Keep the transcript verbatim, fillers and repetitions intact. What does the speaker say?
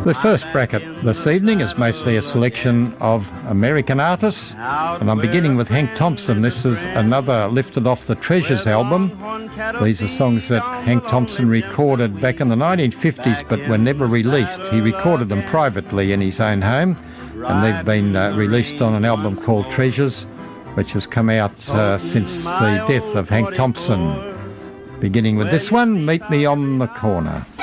The first bracket this evening is mostly a selection of American artists, and I'm beginning with Hank Thompson. This is another lifted off the Treasures album. These are songs that Hank Thompson recorded back in the nineteen fifties but were never released. He recorded them privately in his own home, and they've been uh, released on an album called Treasures, which has come out uh, since the death of Hank Thompson. Beginning with this one, Meet Me on the Corner.